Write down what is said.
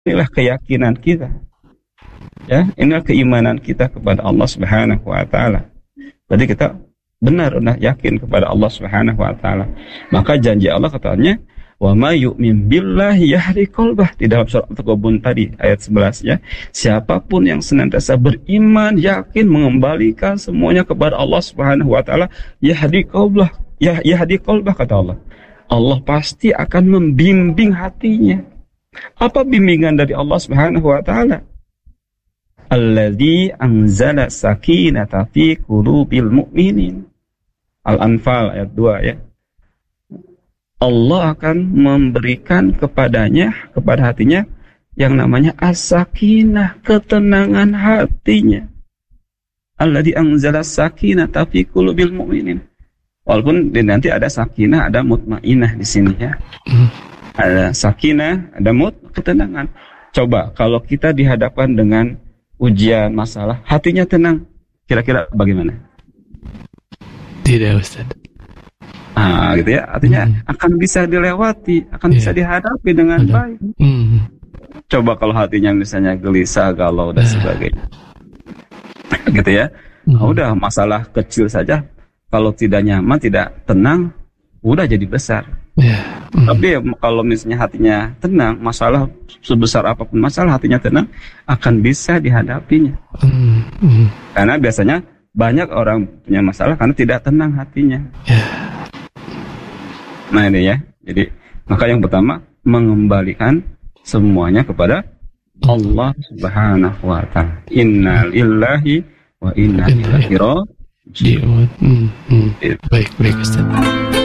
inilah keyakinan kita. Ya, inilah keimanan kita kepada Allah Subhanahu wa taala. Berarti kita benar-benar yakin kepada Allah Subhanahu wa taala. Maka janji Allah katanya, wa may yu'min billahi yahdi qalbah, di dalam surat At-Taghabun tadi ayat 11 ya. Siapapun yang senantiasa beriman, yakin, mengembalikan semuanya kepada Allah Subhanahu wa taala, yahdi qalbah, yahdi qalbah kata Allah. Allah pasti akan membimbing hatinya. Apa bimbingan dari Allah Subhanahu wa taala? Alladzi anzala sakinata fi qulubil mu'minin. Al-Anfal ayat 2 ya. Allah akan memberikan kepadanya, kepada hatinya yang namanya as-sakinah, ketenangan hatinya. Alladzi anzala sakinata fi qulubil mu'minin. Walaupun nanti ada sakinah, ada mutmainah di sini ya. Ada sakinah, ada ketenangan. Coba kalau kita dihadapkan dengan ujian, masalah, hatinya tenang, kira-kira bagaimana? Tidak, Ustaz. Gitu ya, artinya akan bisa dilewati, akan bisa dihadapi dengan baik. Coba kalau hatinya misalnya gelisah, galau dan sebagainya, gitu ya. Udah masalah kecil saja, kalau tidak nyaman, tidak tenang, udah jadi besar. Tapi kalau misalnya hatinya tenang, masalah sebesar apapun masalah, hatinya tenang, akan bisa dihadapinya. Karena biasanya banyak orang punya masalah karena tidak tenang hatinya. Nah ini ya, jadi maka yang pertama mengembalikan semuanya kepada Allah Subhanahu wa taala. Inna lillahi wa inna ilaihi raji'un. Baik, Ustaz.